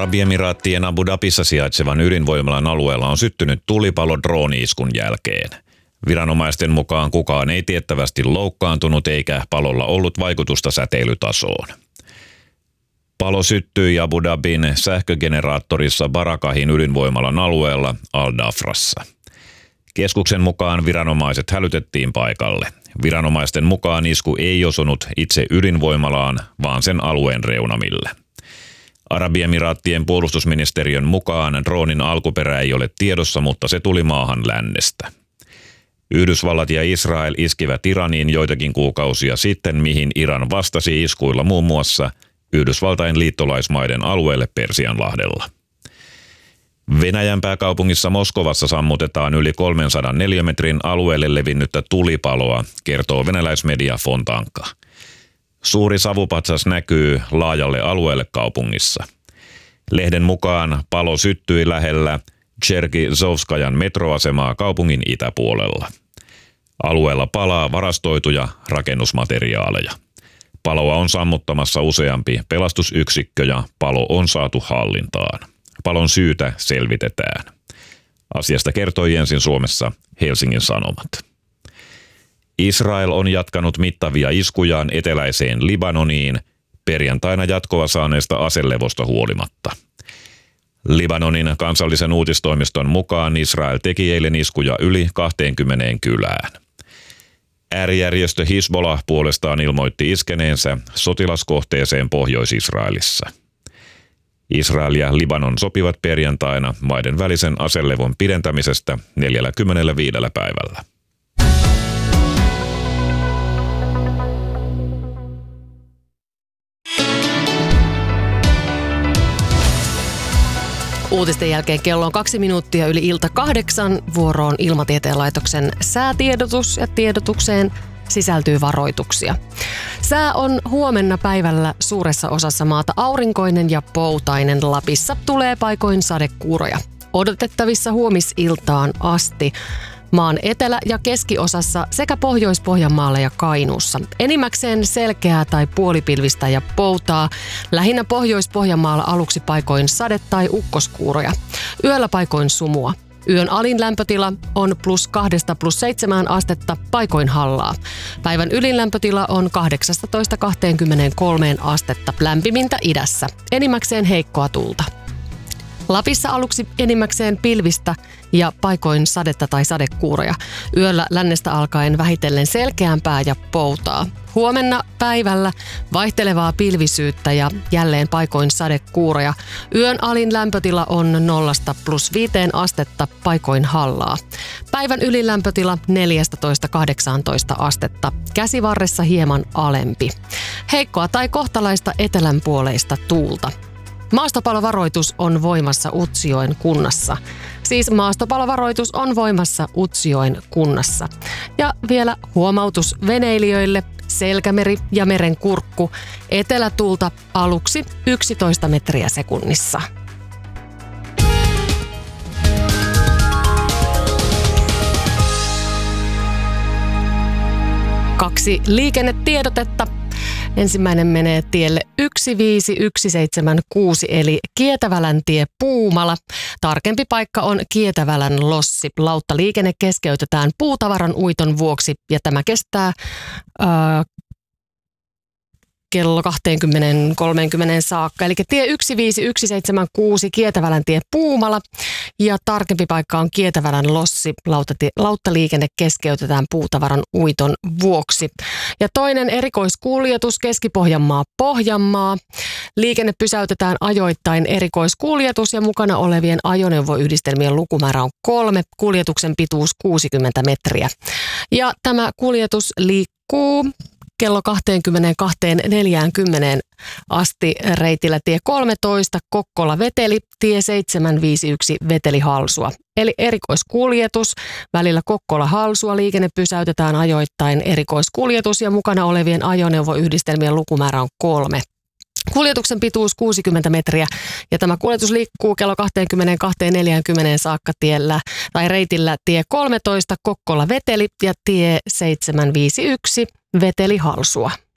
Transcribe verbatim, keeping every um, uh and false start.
Arabiemiraattien Abu Dhabissa sijaitsevan ydinvoimalan alueella on syttynyt tulipalo drooni-iskun jälkeen. Viranomaisten mukaan kukaan ei tiettävästi loukkaantunut eikä palolla ollut vaikutusta säteilytasoon. Palo syttyi Abu Dhabin sähkögeneraattorissa Barakahin ydinvoimalan alueella Al Dhafrassa. Keskuksen mukaan viranomaiset hälytettiin paikalle. Viranomaisten mukaan isku ei osunut itse ydinvoimalaan, vaan sen alueen reunamille. Arabiemiraattien puolustusministeriön mukaan droonin alkuperä ei ole tiedossa, mutta se tuli maahan lännestä. Yhdysvallat ja Israel iskivät Iraniin joitakin kuukausia sitten, mihin Iran vastasi iskuilla muun muassa Yhdysvaltain liittolaismaiden alueelle Persianlahdella. Venäjän pääkaupungissa Moskovassa sammutetaan yli kolmensadan neliömetrin alueelle levinnyttä tulipaloa, kertoo venäläismedia Fontanka. Suuri savupatsas näkyy laajalle alueelle kaupungissa. Lehden mukaan palo syttyi lähellä Cherkizovskajan metroasemaa kaupungin itäpuolella. Alueella palaa varastoituja rakennusmateriaaleja. Paloa on sammuttamassa useampi pelastusyksikkö ja palo on saatu hallintaan. Palon syytä selvitetään. Asiasta kertoi ensin Suomessa Helsingin Sanomat. Israel on jatkanut mittavia iskujaan eteläiseen Libanoniin perjantaina jatkoa saaneesta aselevosta huolimatta. Libanonin kansallisen uutistoimiston mukaan Israel teki eilen iskuja yli kaksikymmentä kylään. Äärijärjestö Hizbollah puolestaan ilmoitti iskeneensä sotilaskohteeseen Pohjois-Israelissa. Israel ja Libanon sopivat perjantaina maiden välisen aselevon pidentämisestä neljäkymmentäviisi päivällä. Uutisten jälkeen kello on kaksi minuuttia yli ilta kahdeksan. Vuoroon Ilmatieteen laitoksen säätiedotus ja tiedotukseen sisältyy varoituksia. Sää on huomenna päivällä suuressa osassa maata aurinkoinen ja poutainen. Lapissa tulee paikoin sadekuuroja. Odotettavissa huomisiltaan asti maan etelä- ja keskiosassa sekä Pohjois-Pohjanmaalla ja Kainuussa. Enimmäkseen selkeää tai puolipilvistä ja poutaa. Lähinnä Pohjois-Pohjanmaalla aluksi paikoin sade- tai ukkoskuuroja. Yöllä paikoin sumua. Yön alin lämpötila on plus kahdesta plus seitsemään astetta, paikoin hallaa. Päivän ylin lämpötila on kahdeksastatoista kaksikymmentäkolme astetta, lämpimintä idässä. Enimmäkseen heikkoa tuulta. Lapissa aluksi enimmäkseen pilvistä ja paikoin sadetta tai sadekuuroja. Yöllä lännestä alkaen vähitellen selkeämpää ja poutaa. Huomenna päivällä vaihtelevaa pilvisyyttä ja jälleen paikoin sadekuuroja. Yön alin lämpötila on nollasta plus viiteen astetta, paikoin hallaa. Päivän ylin lämpötila neljätoista kahdeksantoista astetta, käsivarressa hieman alempi. Heikkoa tai kohtalaista etelänpuoleista tuulta. Maastopalovaroitus on voimassa Utsjoen kunnassa. Siis maastopalovaroitus on voimassa Utsjoen kunnassa. Ja vielä huomautus veneilijöille: Selkämeri ja Merenkurkku, etelätuulta aluksi yksitoista metriä sekunnissa. Kaksi liikennetiedotetta. Ensimmäinen menee tielle yksi viisi yksi seitsemän kuusi eli Kietävälän tie Puumala. Tarkempi paikka on Kietävälän lossi. Lauttaliikenne keskeytetään puutavaran uiton vuoksi ja tämä kestää ää, kello kaksikymmentä kolmekymmentä saakka. Eli tie yksi viisi yksi seitsemän kuusi Kietävälän tie Puumala ja tarkempi paikka on Kietävälän lossi. Lauttatie, lauttaliikenne keskeytetään puutavaran uiton vuoksi. Ja toinen erikoiskuljetus Keski-Pohjanmaa Pohjanmaa. Liikenne pysäytetään ajoittain erikoiskuljetus ja mukana olevien ajoneuvoyhdistelmien lukumäärä on kolme. Kuljetuksen pituus kuusikymmentä metriä. Ja tämä kuljetus liikkuu kello kaksikymmentäkaksi neljäkymmentä asti reitillä tie kolmetoista Kokkola-Veteli, tie seitsemänsataaviisikymmentäyksi Veteli-Halsua. Eli erikoiskuljetus välillä Kokkola-Halsua. Liikenne pysäytetään ajoittain erikoiskuljetus ja mukana olevien ajoneuvoyhdistelmien lukumäärä on kolme. Kuljetuksen pituus kuusikymmentä metriä ja tämä kuljetus liikkuu kello kaksikymmentäkaksi neljäkymmentä saakka tiellä tai reitillä tie kolmetoista Kokkola-Veteli ja tie seitsemänsataaviisikymmentäyksi Veteli-Halsua.